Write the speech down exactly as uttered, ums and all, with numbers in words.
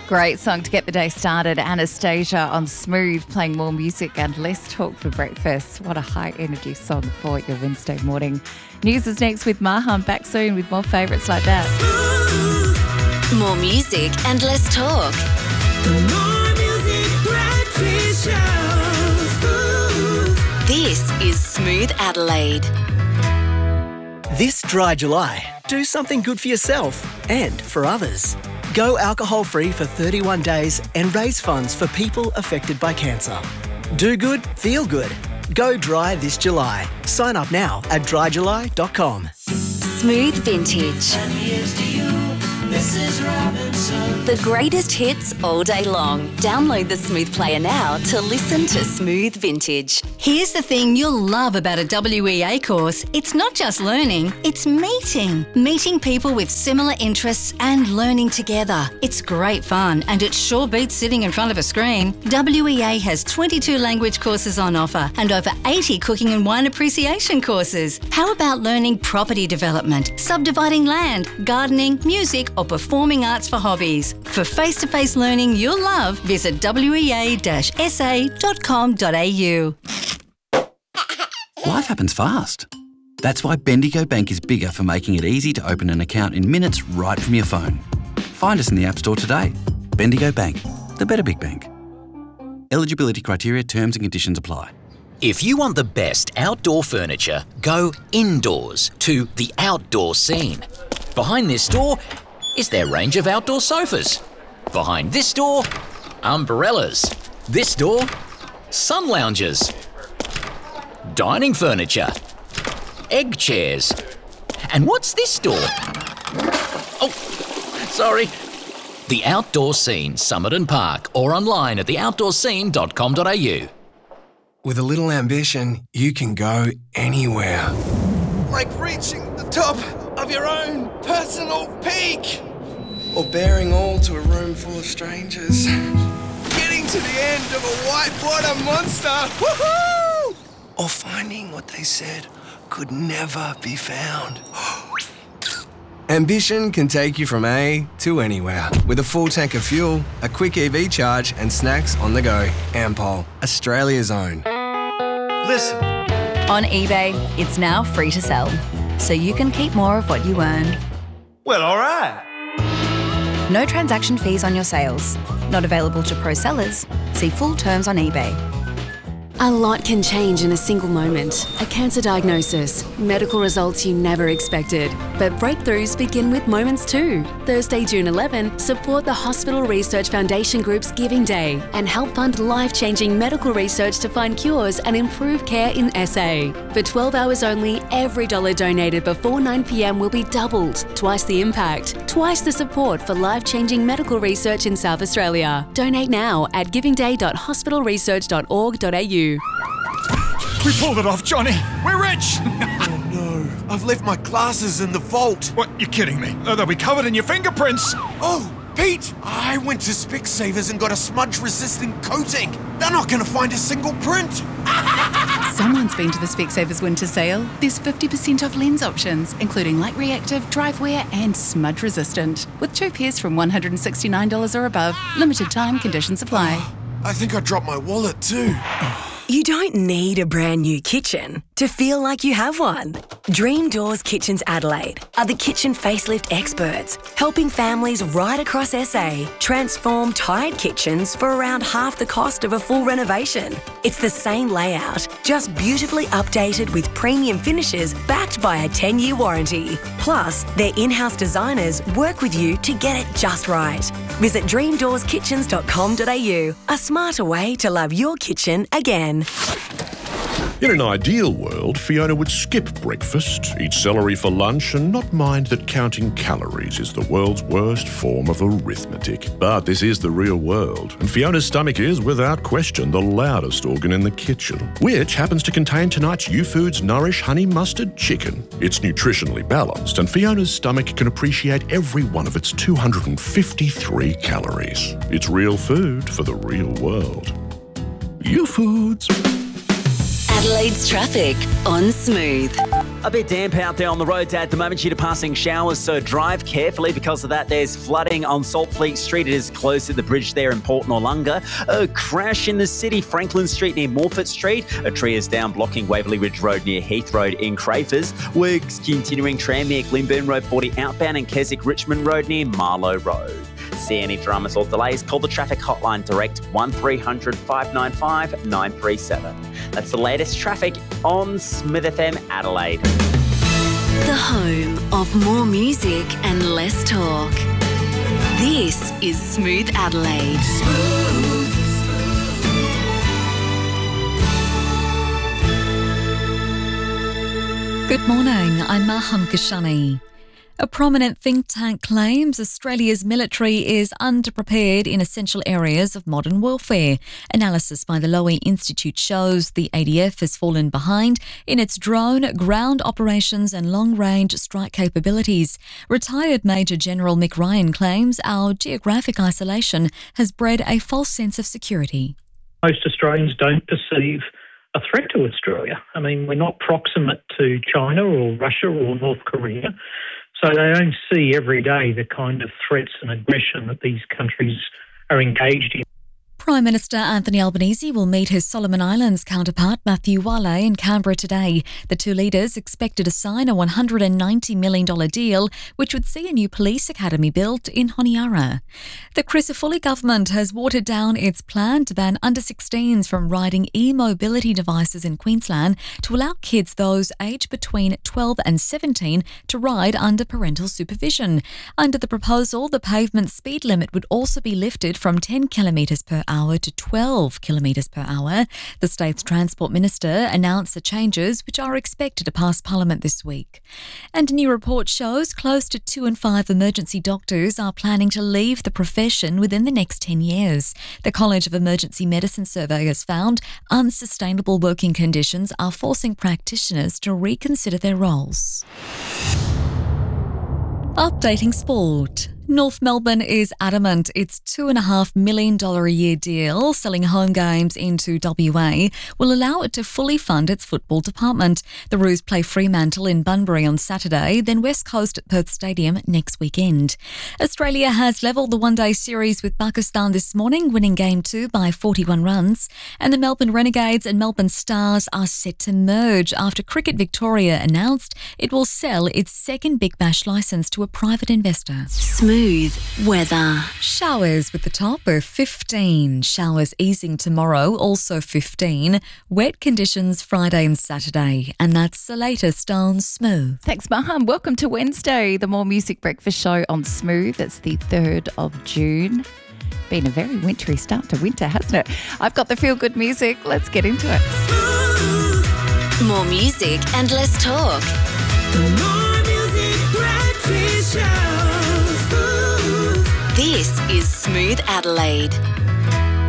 Great song to get the day started. Anastasia on Smooth, playing more music and less talk for breakfast. What a high energy song for your Wednesday morning. News is next with Mahan. Back soon with more favourites like that. More music and less talk. The More Music Breakfast Show. This is Smooth Adelaide. This dry July, do something good for yourself and for others. Go alcohol-free for thirty-one days and raise funds for people affected by cancer. Do good, feel good. Go dry this July. Sign up now at dry july dot com. Smooth Vintage. And here's to you, Missus Robinson. The greatest hits all day long. Download the Smooth Player now to listen to Smooth Vintage. Here's the thing you'll love about a W E A course. It's not just learning, it's meeting. Meeting people with similar interests and learning together. It's great fun and it sure beats sitting in front of a screen. W E A has twenty-two language courses on offer and over eighty cooking and wine appreciation courses. How about learning property development, subdividing land, gardening, music or performing arts for hobbies? For face-to-face learning you'll love, visit w e a dash s a dot com dot a u. Life happens fast. That's why Bendigo Bank is bigger for making it easy to open an account in minutes right from your phone. Find us in the App Store today. Bendigo Bank, the better big bank. Eligibility criteria, terms and conditions apply. If you want the best outdoor furniture, go indoors to the Outdoor Scene. Behind this door is their range of outdoor sofas. Behind this door, umbrellas. This door, sun loungers. Dining furniture, egg chairs. And what's this door? Oh, sorry. The Outdoor Scene, Somerton Park, or online at the outdoor scene dot com dot a u. With a little ambition, you can go anywhere. Like reaching the top of your own personal peak. Or bearing all to a room full of strangers. Getting to the end of a whitewater monster. Woohoo! Or finding what they said could never be found. Ambition can take you from A to anywhere. With a full tank of fuel, a quick E V charge and snacks on the go. Ampol, Australia's own. Listen. On eBay, it's now free to sell, so you can keep more of what you earn. Well, all right. No transaction fees on your sales. Not available to pro sellers. See full terms on eBay. A lot can change in a single moment. A cancer diagnosis, medical results you never expected. But breakthroughs begin with moments too. Thursday, June eleventh, support the Hospital Research Foundation Group's Giving Day and help fund life-changing medical research to find cures and improve care in S A. For twelve hours only, every dollar donated before nine p m will be doubled. Twice the impact, twice the support for life-changing medical research in South Australia. Donate now at giving day dot hospital research dot org dot a u. We pulled it off, Johnny. We're rich. Oh no, I've left my glasses in the vault. What, you're kidding me? Oh, they'll be covered in your fingerprints. Oh, Pete, I went to Specsavers and got a smudge-resistant coating. They're not going to find a single print. Someone's been to the Specsavers winter sale. There's fifty percent off lens options, including light reactive, drive wear and smudge resistant. With two pairs from one hundred sixty-nine dollars or above. Limited time, conditions apply. I think I dropped my wallet too. You don't need a brand new kitchen to feel like you have one. Dream Doors Kitchens Adelaide are the kitchen facelift experts, helping families right across S A transform tired kitchens for around half the cost of a full renovation. It's the same layout, just beautifully updated with premium finishes backed by a ten-year warranty. Plus, their in-house designers work with you to get it just right. Visit dream doors kitchens dot com dot a u, a smarter way to love your kitchen again. In an ideal world, Fiona would skip breakfast, eat celery for lunch, and not mind that counting calories is the world's worst form of arithmetic. But this is the real world, and Fiona's stomach is, without question, the loudest organ in the kitchen, which happens to contain tonight's U-Foods Nourish Honey Mustard Chicken. It's nutritionally balanced, and Fiona's stomach can appreciate every one of its two hundred fifty-three calories. It's real food for the real world. U-Foods. Adelaide's traffic on Smooth. A bit damp out there on the roads at the moment due to passing showers, so drive carefully. Because of that, there's flooding on Saltfleet Street. It is close to the bridge there in Port Noarlunga. A crash in the city, Franklin Street near Morfett Street. A tree is down blocking Waverley Ridge Road near Heath Road in Crafers. We're continuing Tranmere, Glenburn Road forty outbound and Keswick Richmond Road near Marlow Road. See any dramas or delays, call the traffic hotline direct one three hundred, five nine five, nine three seven. That's the latest traffic on Smooth F M Adelaide. The home of more music and less talk. This is Smooth Adelaide. Smooth. Good morning, I'm Maham Kashani. A prominent think tank claims Australia's military is underprepared in essential areas of modern warfare. Analysis by the Lowy Institute shows the A D F has fallen behind in its drone, ground operations and long-range strike capabilities. Retired Major General Mick Ryan claims our geographic isolation has bred a false sense of security. Most Australians don't perceive a threat to Australia. I mean, we're not proximate to China or Russia or North Korea. So they don't see every day the kind of threats and aggression that these countries are engaged in. Prime Minister Anthony Albanese will meet his Solomon Islands counterpart Matthew Wale in Canberra today. The two leaders expected to sign a one hundred ninety million dollars deal, which would see a new police academy built in Honiara. The Crisafulli government has watered down its plan to ban under sixteens from riding e-mobility devices in Queensland to allow kids those aged between twelve and seventeen to ride under parental supervision. Under the proposal, the pavement speed limit would also be lifted from ten kilometres per hour to twelve kilometres per hour. The state's Transport Minister announced the changes, which are expected to pass Parliament this week. And a new report shows close to two in five emergency doctors are planning to leave the profession within the next ten years. The College of Emergency Medicine survey has found unsustainable working conditions are forcing practitioners to reconsider their roles. Updating sport. North Melbourne is adamant its two point five million dollars a year deal selling home games into W A will allow it to fully fund its football department. The Roos play Fremantle in Bunbury on Saturday, then West Coast at Perth Stadium next weekend. Australia has levelled the one-day series with Pakistan this morning, winning Game two by forty-one runs. And the Melbourne Renegades and Melbourne Stars are set to merge after Cricket Victoria announced it will sell its second Big Bash licence to a private investor. Smooth weather. Showers with the top of fifteen. Showers easing tomorrow, also fifteen. Wet conditions Friday and Saturday. And that's the latest on Smooth. Thanks, Maham. Welcome to Wednesday, the More Music Breakfast Show on Smooth. It's the third of June. Been a very wintry start to winter, hasn't it? I've got the feel-good music. Let's get into it. Smooth. More music and less talk. The More Music Breakfast Show. This is Smooth Adelaide.